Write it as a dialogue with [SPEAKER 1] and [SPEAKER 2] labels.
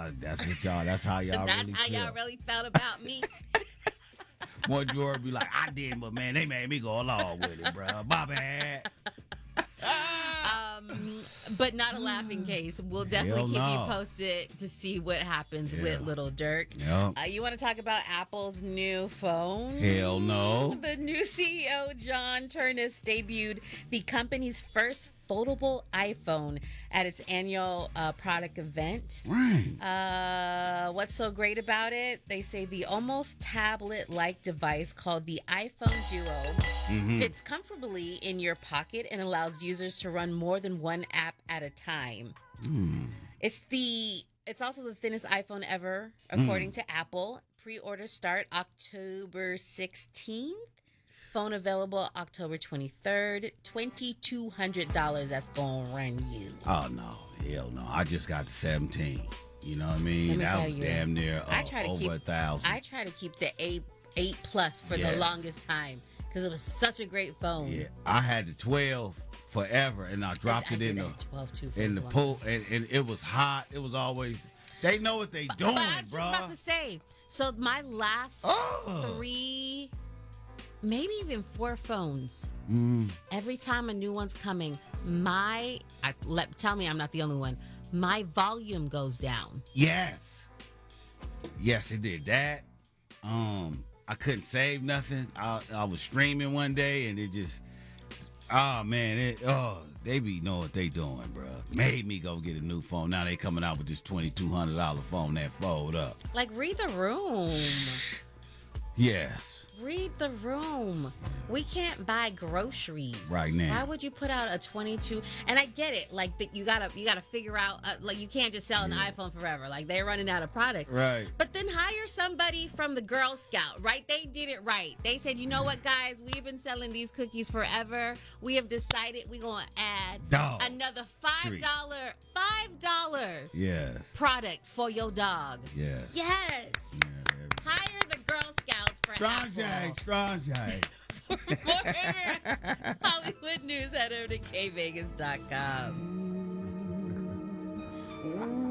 [SPEAKER 1] That's what y'all. That's how y'all
[SPEAKER 2] That's
[SPEAKER 1] really
[SPEAKER 2] how
[SPEAKER 1] feel.
[SPEAKER 2] y'all really felt about me.
[SPEAKER 1] More Jordan be like, I did, but man, they made me go along with it, bro. My bad.
[SPEAKER 2] But not a laughing case. We'll definitely keep you posted to see what happens with Little Dirk.
[SPEAKER 1] Yep.
[SPEAKER 2] You want to talk about Apple's new phone?
[SPEAKER 1] Hell no.
[SPEAKER 2] The new CEO, John Ternus, debuted the company's first foldable iPhone at its annual product event.
[SPEAKER 1] Right.
[SPEAKER 2] What's so great about it? They say the almost tablet-like device called the iPhone Duo fits comfortably in your pocket and allows users to run more than one app at a time. It's also the thinnest iPhone ever, according to Apple. Pre-orders start October 16th. Phone available October 23rd. $2,200. That's going to run you.
[SPEAKER 1] Oh, no. Hell no. I just got the 17. You know what I mean? That was damn near over 1,000.
[SPEAKER 2] I try to keep the 8 Plus for the longest time because it was such a great phone.
[SPEAKER 1] Yeah. I had the 12 forever, and I dropped it in the pool, and it was hot. It was always... They know what they doing,
[SPEAKER 2] but I was
[SPEAKER 1] bro.
[SPEAKER 2] just about to say, so my last 3... maybe even 4 phones. Every time a new one's coming, tell me I'm not the only one. My volume goes down.
[SPEAKER 1] Yes, it did that. I couldn't save nothing. I was streaming one day and it just, they be know what they doing, bro. Made me go get a new phone. Now they coming out with this $2,200 phone that fold up.
[SPEAKER 2] Like, read the room.
[SPEAKER 1] Yes.
[SPEAKER 2] Read the room. We can't buy groceries
[SPEAKER 1] right now.
[SPEAKER 2] Why would you put out a 22? And I get it. Like, you gotta figure out. Like, you can't just sell an iPhone forever. Like, they're running out of products.
[SPEAKER 1] Right.
[SPEAKER 2] But then hire somebody from the Girl Scout. Right? They did it right. They said, you know what, guys? We've been selling these cookies forever. We have decided we're gonna add another $5
[SPEAKER 1] yes
[SPEAKER 2] product for your dog.
[SPEAKER 1] Yes.
[SPEAKER 2] Yes. Hire the Girl Scouts for
[SPEAKER 1] Strong shade.
[SPEAKER 2] For more Hollywood news, head over to kvegas.com.